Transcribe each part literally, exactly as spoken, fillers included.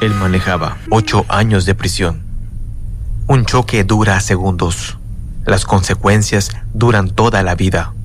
Él manejaba ocho años de prisión. Un choque dura segundos. Las consecuencias duran toda la vida.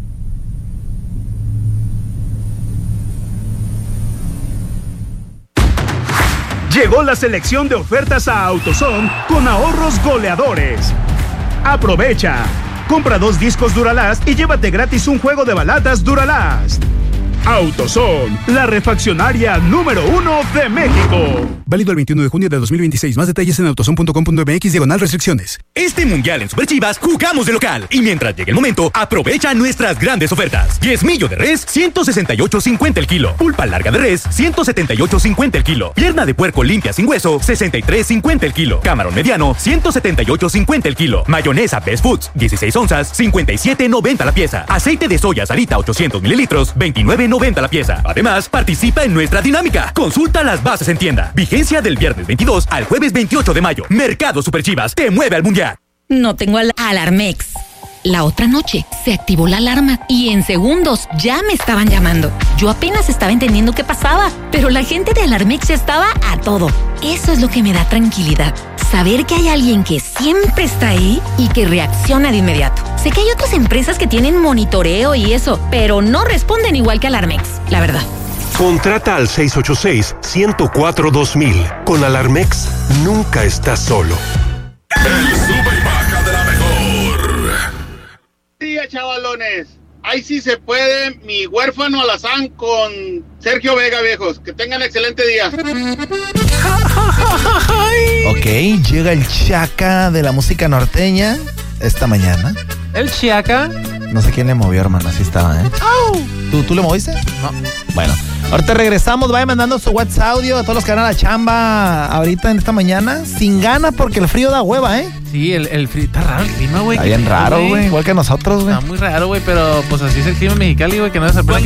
Llegó la selección de ofertas a AutoZone con ahorros goleadores. Aprovecha. Compra dos discos Duralast y llévate gratis un juego de baladas Duralast. AutoZone, la refaccionaria número uno de México. Válido el veintiuno de junio de dos mil veintiséis. Más detalles en autozone punto com punto m x diagonal restricciones. Este mundial en Superchivas jugamos de local. Y mientras llegue el momento, aprovecha nuestras grandes ofertas. Diezmillo de res, ciento sesenta y ocho cincuenta el kilo. Pulpa larga de res, ciento setenta y ocho cincuenta el kilo. Pierna de puerco limpia sin hueso, sesenta y tres cincuenta el kilo. Camarón mediano, ciento setenta y ocho cincuenta el kilo. Mayonesa Best Foods, dieciséis onzas, cincuenta y siete noventa la pieza. Aceite de soya Sarita ochocientos mililitros, veintinueve noventa la pieza. Además, participa en nuestra dinámica. Consulta las bases en tienda. Vigencia del viernes veintidós al jueves veintiocho de mayo. Mercado Superchivas te mueve al mundial. No tengo al Alarmex. La otra noche se activó la alarma y en segundos ya me estaban llamando. Yo apenas estaba entendiendo qué pasaba, pero la gente de Alarmex estaba a todo. Eso es lo que me da tranquilidad. Saber que hay alguien que siempre está ahí y que reacciona de inmediato. Sé que hay otras empresas que tienen monitoreo y eso, pero no responden igual que Alarmex, la verdad. Contrata al seis ocho seis, uno cero cuatro, dos mil. Con Alarmex, nunca estás solo. El sube y baja de la mejor. Día, chavalones. Ahí sí se puede. Mi huérfano alazán con Sergio Vega, viejos. Que tengan excelente día. Ok, llega el Chaca de la música norteña esta mañana. ¿El Chaca? No sé quién le movió, hermano, así estaba, ¿eh? Oh. ¿Tú, ¿Tú le moviste? No. Bueno, ahorita regresamos, vaya mandando su WhatsApp audio a todos los que van a la chamba ahorita en esta mañana, sin ganas porque el frío da hueva, ¿eh? Sí, el, el frío, está raro el clima, güey. Está bien raro, güey, igual que nosotros, güey. Está muy raro, güey, pero pues así es el clima en Mexicali, güey, que no se apenas